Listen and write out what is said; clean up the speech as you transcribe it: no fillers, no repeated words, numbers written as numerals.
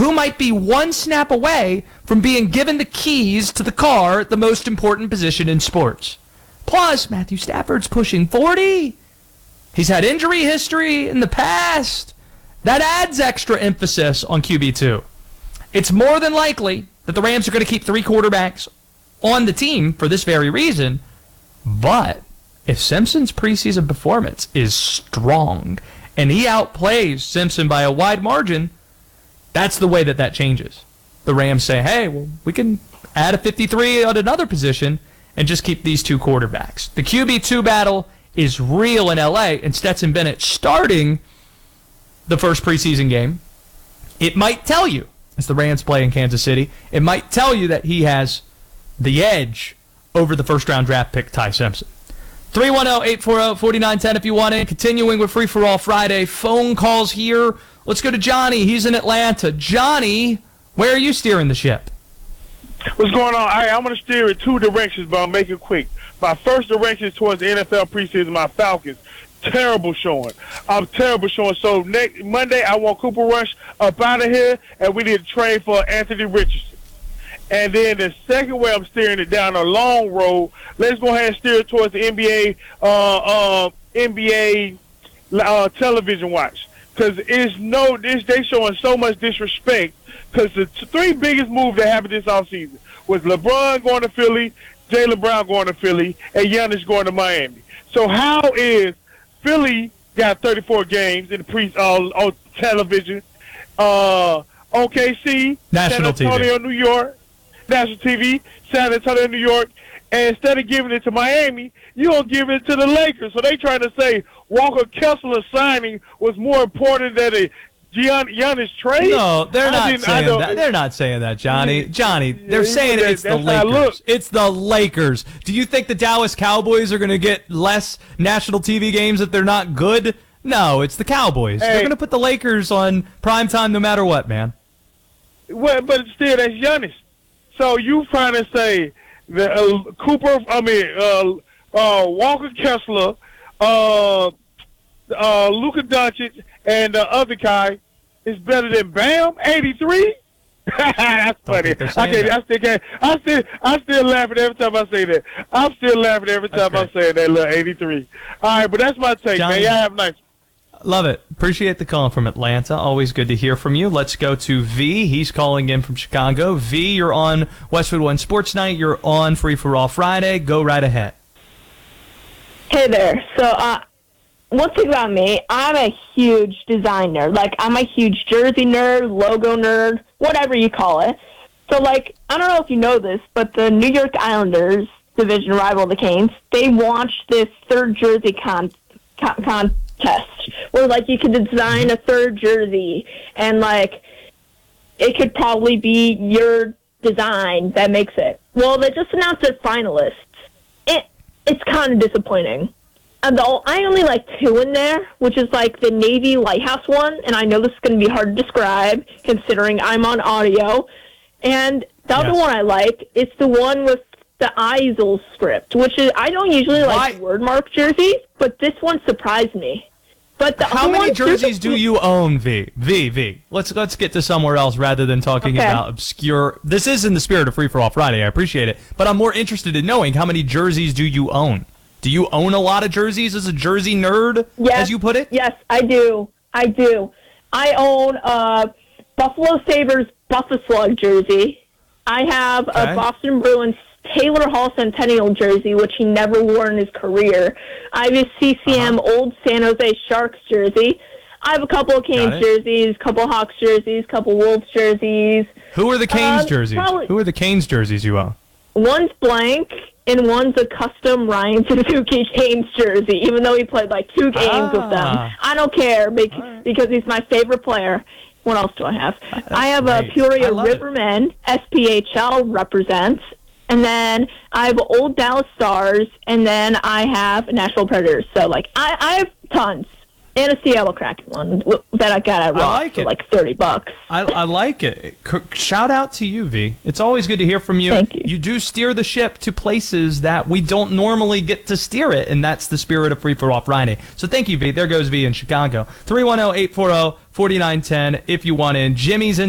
who might be one snap away from being given the keys to the car, the most important position in sports. Plus, Matthew Stafford's pushing 40. He's had injury history in the past. That adds extra emphasis on QB2. It's more than likely that the Rams are going to keep 3 quarterbacks on the team for this very reason. But if Simpson's preseason performance is strong and he outplays Simpson by a wide margin, that's the way that changes. The Rams say, hey, well, we can add a 53 at another position and just keep these 2 quarterbacks. The QB2 battle is real in L.A., and Stetson Bennett starting the first preseason game, it might tell you, as the Rams play in Kansas City, it might tell you that he has the edge over the first-round draft pick, Ty Simpson. 310-840-4910 if you want in. Continuing with Free For All Friday. Phone calls here. Let's go to Johnny. He's in Atlanta. Johnny, where are you steering the ship? What's going on? I'm going to steer in 2 directions, but I'll make it quick. My first direction is towards the NFL preseason, my Falcons. Terrible showing. Terrible showing. So next Monday, I want Cooper Rush up out of here, and we need to trade for Anthony Richardson. And then the second way I'm steering it down a long road, let's go ahead and steer it towards the NBA television watch. Because they showing so much disrespect. Because the 3 biggest moves that happened this offseason was LeBron going to Philly, Jaylen Brown going to Philly, and Giannis going to Miami. So how is Philly got 34 games in the on television, OKC, National San Antonio, TV. New York, National TV, San Antonio, New York, and instead of giving it to Miami, you don't give it to the Lakers. So they trying to say Walker Kessler signing was more important than a Giannis trade? No, they're not saying that. They're not saying that, Johnny. Johnny, they're saying it's the Lakers. It's the Lakers. Do you think the Dallas Cowboys are going to get less national TV games if they're not good? No, it's the Cowboys. They're going to put the Lakers on primetime no matter what, man. Well, but still, that's Giannis. So you trying to say that Walker Kessler, Luka Doncic, and the other guy is better than Bam, 83? That's funny. I still laughing every time I say that. I'm still laughing every time I say that little 83. All right, but that's my take, Johnny, man. Y'all have a nice. Love it. Appreciate the call from Atlanta. Always good to hear from you. Let's go to V. He's calling in from Chicago. V, you're on Westwood One Sports Night. You're on Free For All Friday. Go right ahead. Hey there. So, one thing about me, I'm a huge design nerd. Like, I'm a huge jersey nerd, logo nerd, whatever you call it. So, like, I don't know if you know this, but the New York Islanders, division rival of the Canes, they launched this third jersey contest where, like, you could design a third jersey and, like, it could probably be your design that makes it. Well, they just announced their finalists. It's kind of disappointing. I only like 2 in there, which is like the Navy Lighthouse one, and I know this is going to be hard to describe considering I'm on audio. And the other one I like is the one with the Eisel script, which is, I don't usually like word mark jerseys, but this one surprised me. But how many jerseys do you own, V? Let's get to somewhere else rather than talking about obscure. This is in the spirit of Free For All Friday. I appreciate it, but I'm more interested in knowing how many jerseys do you own? Do you own a lot of jerseys as a jersey nerd, as you put it? Yes, I do. I own a Buffalo Sabres Buffalo Slug jersey. I have a Boston Bruins Taylor Hall Centennial jersey, which he never wore in his career. I have a CCM Old San Jose Sharks jersey. I have a couple of Canes jerseys, a couple of Hawks jerseys, a couple of Wolves jerseys. Who are the Canes jerseys? Who are the Canes jerseys you own? One's blank, and one's a custom Ryan Suzuki Canes jersey, even though he played like 2 games with them. I don't care because he's my favorite player. What else do I have? I have a Peoria Rivermen, SPHL represents, and then I have Old Dallas Stars, and then I have Nashville Predators. So, like, I have tons. And a Seattle Kraken one that I got at Ross for like $30. I like it. Shout out to you, V. It's always good to hear from you. Thank you. You do steer the ship to places that we don't normally get to steer it, and that's the spirit of Free For All Friday. So thank you, V. There goes V in Chicago. 310-840-4910 if you want in. Jimmy's in